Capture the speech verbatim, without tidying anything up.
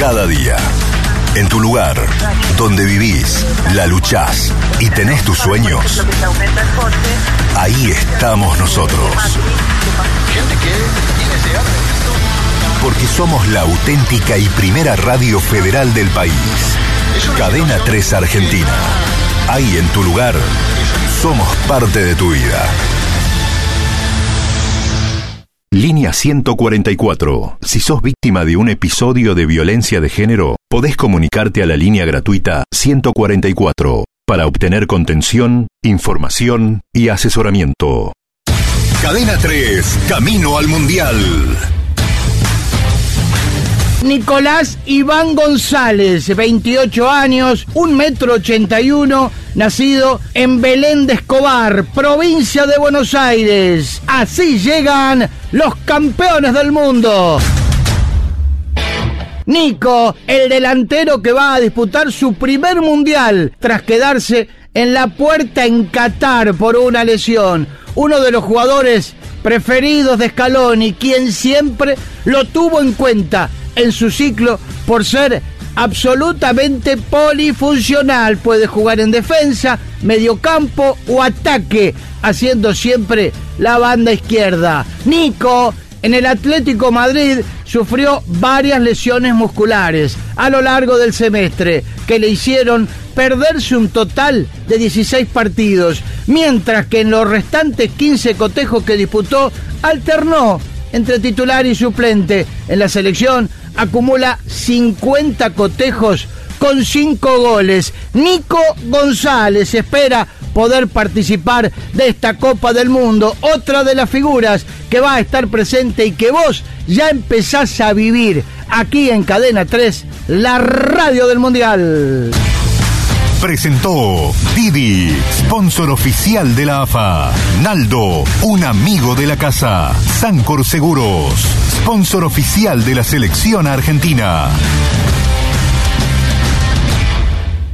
cada día. En tu lugar, donde vivís, la luchás y tenés tus sueños, ahí estamos nosotros. Porque somos la auténtica y primera radio federal del país. Cadena tres Argentina. Ahí en tu lugar, somos parte de tu vida. Línea ciento cuarenta y cuatro. Si sos víctima de un episodio de violencia de género, podés comunicarte a la línea gratuita ciento cuarenta y cuatro para obtener contención, información y asesoramiento. Cadena tres, camino al Mundial. Nicolás Iván González, veintiocho años, un metro ochenta y uno, nacido en Belén de Escobar, provincia de Buenos Aires. Así llegan los campeones del mundo. Nico, el delantero que va a disputar su primer mundial tras quedarse en la puerta en Qatar por una lesión. Uno de los jugadores preferidos de Scaloni, quien siempre lo tuvo en cuenta en su ciclo por ser absolutamente polifuncional. Puede jugar en defensa, mediocampo o ataque, haciendo siempre la banda izquierda. Nico, en el Atlético Madrid, sufrió varias lesiones musculares a lo largo del semestre que le hicieron perderse un total de dieciséis partidos, mientras que en los restantes quince cotejos que disputó alternó entre titular y suplente. En la selección acumula cincuenta cotejos con cinco goles. Nico González espera poder participar de esta Copa del Mundo, otra de las figuras que va a estar presente y que vos ya empezás a vivir aquí en Cadena tres, la radio del Mundial. Presentó Didi, sponsor oficial de la A F A. Naldo, un amigo de la casa. Sancor Seguros, sponsor oficial de la selección argentina.